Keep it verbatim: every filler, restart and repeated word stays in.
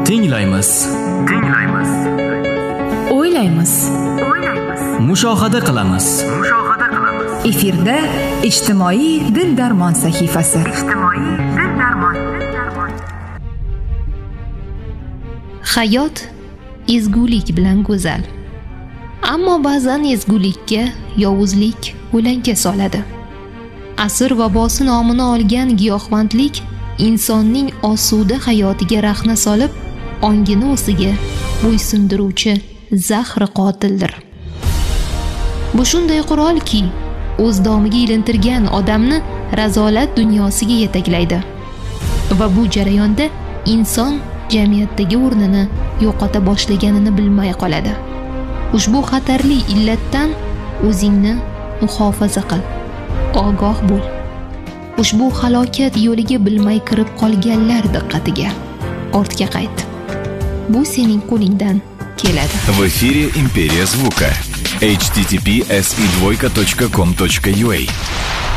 Tinglaymiz. Tinglaymiz. O'ylaymiz. O'ylaymiz. Mushohada qilamiz. Mushohada qilamiz. Efirda ijtimoiy dil darmon sahifasi. Ijtimoiy dil darmon. Dil darmon. Hayot ezgulik bilan go'zal. Ammo ba'zan ezgulikka yovuzlik o'lanka soladi. Asr vabosi nomini olgan giyohvandlik insonning osuda hayotiga rahna solib, ongini o'ziga bo'ysundiruvchi zahri qotildir. Bu shunday qurolki, o'z domiga ilintirgan odamni razolat dunyosiga yetaklaydi va bu jarayonda inson jamiyatdagi o'rnini yo'qota boshlaganini bilmay qoladi. Ushbu xatarli illatdan o'zingni muhofaza qil. Ogoh bo'l. Ushbu halokat yo'liga bilmay kirib qolganlar diqqatiga. Ortga qayt. Bu sening qo'lingdan keladi. В эфире Империя звука. эйч ти ти пи эс и двойка точка ком точка ю а